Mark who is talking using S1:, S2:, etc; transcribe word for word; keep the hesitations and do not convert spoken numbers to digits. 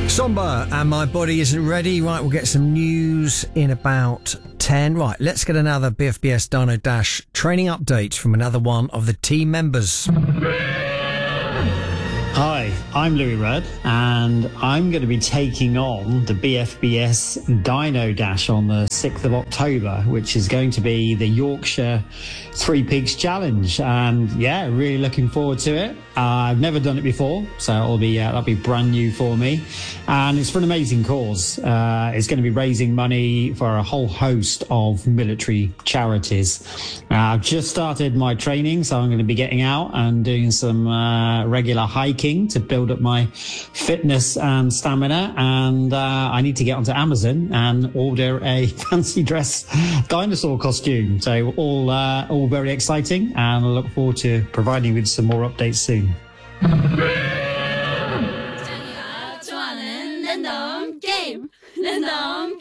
S1: Somber and My Body Isn't Ready. Right, we'll get some news in about ten. Right, let's get another B F B S Dino Dash training update from another one of the team members.
S2: Hi, I'm Louis Rudd, and I'm going to be taking on the B F B S Dino Dash on the sixth of October, which is going to be the Yorkshire Three Peaks Challenge. And yeah, really looking forward to it. Uh, I've never done it before, so it'll be uh, that'll be brand new for me, and it's for an amazing cause. Uh, it's going to be raising money for a whole host of military charities. Uh, I've just started my training, so I'm going to be getting out and doing some uh, regular hiking to build up my fitness and stamina. And uh, I need to get onto Amazon and order a fancy dress dinosaur costume. So all uh, all very exciting, and I look forward to providing you with some more updates soon.
S3: 좋아하는 랜덤 게임 랜덤